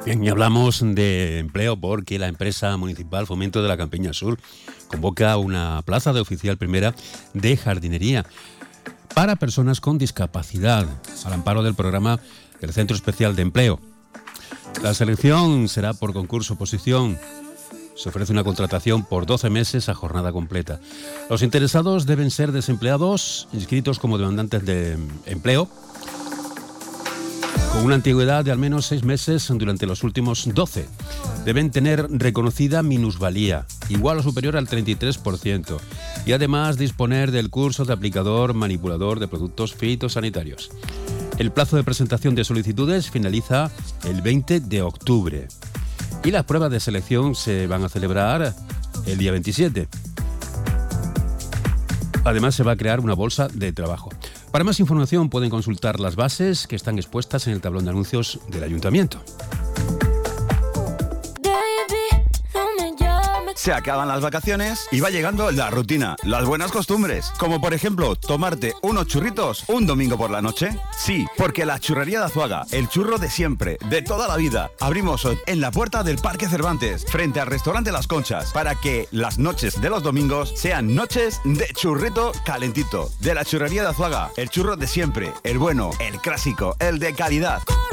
Bien, y hablamos de empleo porque la empresa municipal Fomento de la Campiña Sur convoca una plaza de oficial primera de jardinería para personas con discapacidad, al amparo del programa del Centro Especial de Empleo. La selección será por concurso-oposición. Se ofrece una contratación por 12 meses a jornada completa. Los interesados deben ser desempleados, inscritos como demandantes de empleo, con una antigüedad de al menos 6 meses durante los últimos 12. Deben tener reconocida minusvalía, igual o superior al 33%, y además disponer del curso de aplicador manipulador de productos fitosanitarios. El plazo de presentación de solicitudes finaliza el 20 de octubre y las pruebas de selección se van a celebrar el día 27. Además, se va a crear una bolsa de trabajo. Para más información pueden consultar las bases que están expuestas en el tablón de anuncios del Ayuntamiento. Se acaban las vacaciones y va llegando la rutina, las buenas costumbres, como por ejemplo tomarte unos churritos un domingo por la noche. Sí, porque la Churrería de Azuaga, el churro de siempre, de toda la vida, abrimos hoy en la puerta del Parque Cervantes, frente al restaurante Las Conchas, para que las noches de los domingos sean noches de churrito calentito. De la Churrería de Azuaga, el churro de siempre, el bueno, el clásico, el de calidad.